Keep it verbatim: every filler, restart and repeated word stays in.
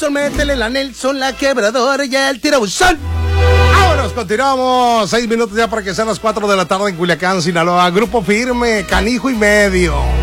Nelson, métele la Nelson, la quebradora y el tirabuzón. Vámonos, continuamos. Seis minutos ya para que sean las cuatro de la tarde en Culiacán, Sinaloa. Grupo Firme, canijo y medio.